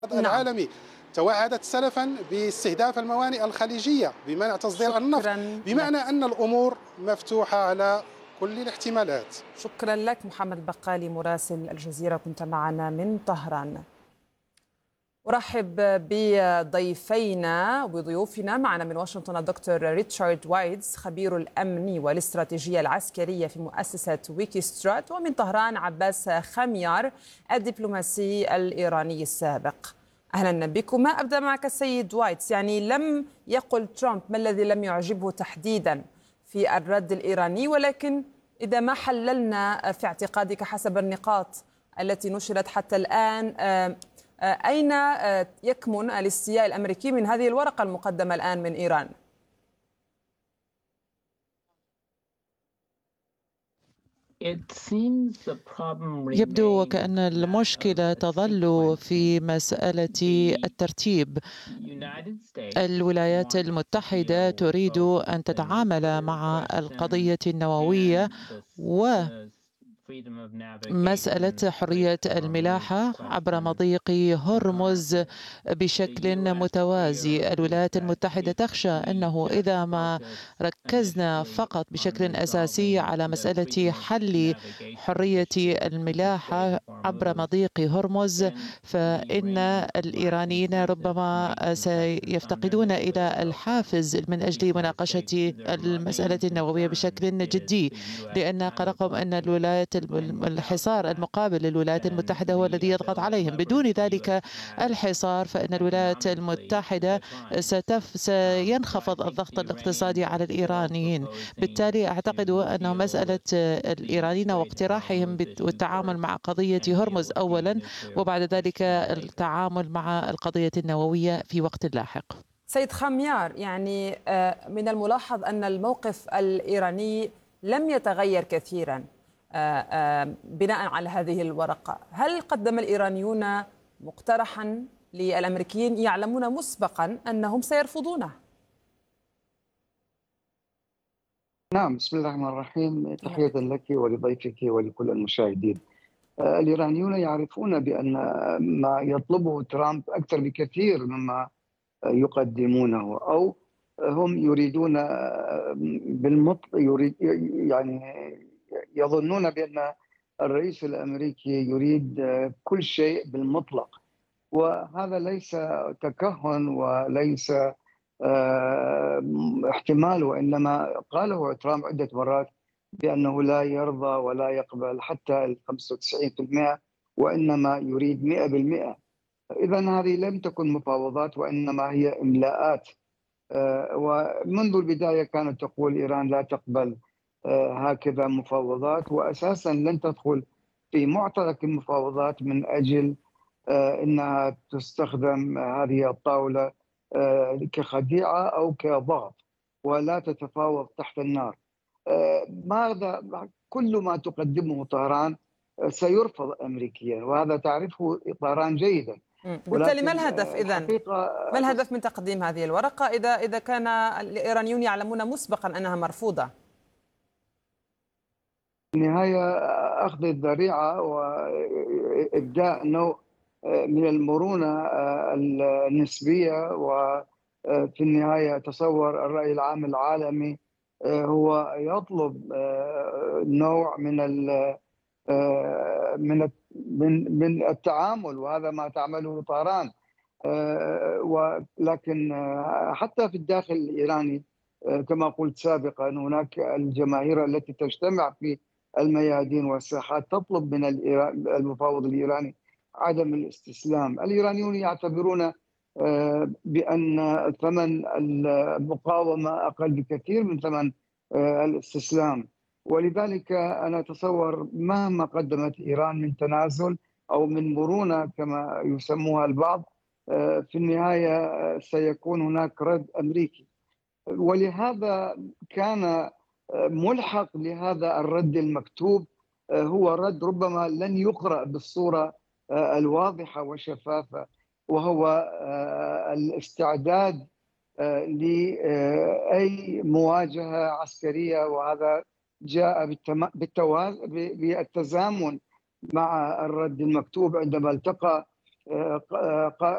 نعم. العالمي توعدت سلفا باستهداف الموانئ الخليجية بمنع تصدير النفط، شكرا لك. بمعنى أن الأمور مفتوحة على كل الاحتمالات. شكرا لك محمد البقالي مراسل الجزيرة، كنت معنا من طهران. أرحب بضيفينا وضيوفنا. معنا من واشنطن الدكتور ريتشارد وايتز خبير الأمن والاستراتيجية العسكرية في مؤسسة ويكيسترات، ومن طهران عباس خميار الدبلوماسي الإيراني السابق. أهلا بكما. أبدأ معك السيد وايتز، يعني لم يقل ترامب ما الذي لم يعجبه تحديدا في الرد الإيراني، ولكن إذا ما حللنا في اعتقادك حسب النقاط التي نشرت حتى الآن، أين يكمن الاستياء الأمريكي من هذه الورقة المقدمة الآن من إيران؟ يبدو وكأن المشكلة تظل في مسألة الترتيب. الولايات المتحدة تريد أن تتعامل مع القضية النووية ومسألة حرية الملاحة عبر مضيق هرمز بشكل متوازي. الولايات المتحدة تخشى أنه إذا ما ركزنا فقط بشكل أساسي على مسألة حل حرية الملاحة عبر مضيق هرمز، فإن الإيرانيين ربما سيفتقدون إلى الحافز من أجل مناقشة المسألة النووية بشكل جدي، لأن قلقهم أن الحصار المقابل للولايات المتحدة هو الذي يضغط عليهم. بدون ذلك الحصار فإن الولايات المتحدة سينخفض الضغط الاقتصادي على الإيرانيين. بالتالي أعتقد أن مسألة الإيرانيين واقتراحهم والتعامل مع قضية هرمز أولا، وبعد ذلك التعامل مع القضية النووية في وقت لاحق. سيد خميار، يعني من الملاحظ أن الموقف الإيراني لم يتغير كثيرا بناء على هذه الورقة. هل قدم الإيرانيون مقترحا للأمريكيين يعلمون مسبقا أنهم سيرفضونه؟ نعم، بسم الله الرحمن الرحيم. تحية لك ولضيفك ولكل المشاهدين. الإيرانيون يعرفون بأن ما يطلبه ترامب أكثر بكثير مما يقدمونه، أو هم يريدون يعني يظنون بأن الرئيس الأمريكي يريد كل شيء بالمطلق، وهذا ليس تكهن وليس احتمال، وإنما قاله ترامب عدة مرات بأنه لا يرضى ولا يقبل حتى ال 95%، وإنما يريد 100%. إذا هذه لم تكن مفاوضات وإنما هي إملاءات. ومنذ البداية كانت تقول إيران لا تقبل هكذا مفاوضات، وأساسا لن تدخل في معترك المفاوضات من أجل إنها تستخدم هذه الطاولة كخديعة أو كضغط، ولا تتفاوض تحت النار. ماذا كل ما تقدمه طهران سيرفض أمريكيا، وهذا تعرفه طهران جيدا. بالتالي ما الهدف إذن؟ ما الهدف من تقديم هذه الورقة إذا كان الإيرانيون يعلمون مسبقا أنها مرفوضة؟ النهاية أخذ الذريعة وإبداء نوع من المرونة النسبية، وفي النهاية تصور الرأي العام العالمي هو يطلب نوع من التعامل، وهذا ما تعمله طهران. ولكن حتى في الداخل الإيراني كما قلت سابقا هناك الجماهير التي تجتمع في الميادين والساحات تطلب من المفاوض الإيراني عدم الاستسلام. الإيرانيون يعتبرون بأن ثمن المقاومة أقل بكثير من ثمن الاستسلام، ولذلك أنا أتصور مهما قدمت إيران من تنازل أو من مرونة كما يسموها البعض، في النهاية سيكون هناك رد أمريكي. ولهذا كان ملحق لهذا الرد المكتوب هو رد ربما لن يقرأ بالصورة الواضحة والشفافة، وهو الاستعداد لأي مواجهة عسكرية، وهذا جاء بالتزامن مع الرد المكتوب عندما التقى